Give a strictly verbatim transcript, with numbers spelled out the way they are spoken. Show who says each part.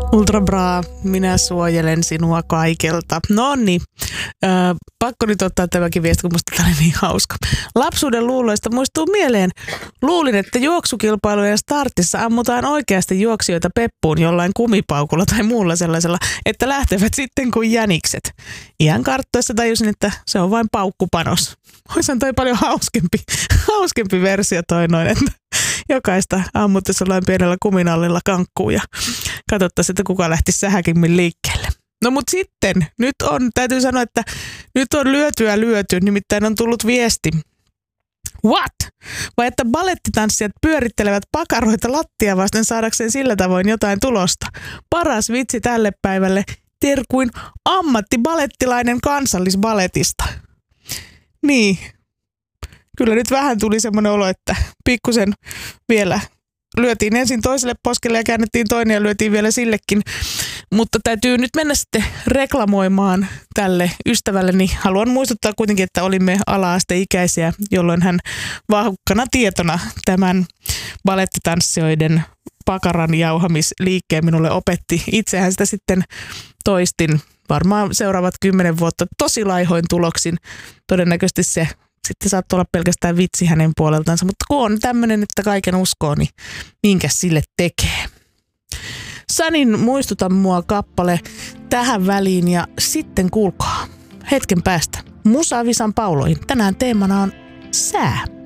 Speaker 1: Ultra bra, minä suojelen sinua kaikelta. No niin, äh, pakko nyt ottaa tämäkin viesti, kun musta tämä oli niin hauska. Lapsuuden luuloista muistuu mieleen. Luulin, että juoksukilpailujen startissa ammutaan oikeasti juoksijoita peppuun jollain kumipaukulla tai muulla sellaisella, että lähtevät sitten kuin jänikset. Iän karttoissa tajusin, että se on vain paukkupanos. Oisan toi paljon hauskempi, hauskempi versio toi noin, että jokaista ammuttaisi jollain pienellä kuminallilla kankkuun ja katsottaisiin, että kuka lähtisi sähäkimmin liikkeelle. No mut sitten, nyt on, täytyy sanoa, että nyt on lyötyä lyöty, nimittäin on tullut viesti. What? Vai että balettitanssijat pyörittelevät pakaroita lattia vasten saadakseen sillä tavoin jotain tulosta. Paras vitsi tälle päivälle, terkuin ammattibalettilainen kansallisbaletista. Niin. Kyllä nyt vähän tuli semmoinen olo, että pikkusen vielä lyötiin ensin toiselle poskelle ja käännettiin toinen ja lyötiin vielä sillekin. Mutta täytyy nyt mennä sitten reklamoimaan tälle ystävälleni. Haluan muistuttaa kuitenkin, että olimme ala-asteikäisiä, jolloin hän vahvukkana tietona tämän balettitanssijoiden pakaran jauhamisliikkeen minulle opetti. Itsehän sitä sitten toistin varmaan seuraavat kymmenen vuotta tosi laihoin tuloksin. Todennäköisesti se sitten saattoi olla pelkästään vitsi hänen puoleltansa, mutta kun on tämmöinen, että kaiken uskoo, niin minkä sille tekee. Sanin Muistuta mua kappale tähän väliin ja sitten kuulkaa hetken päästä Musavisan pauloihin. Tänään teemana on sää.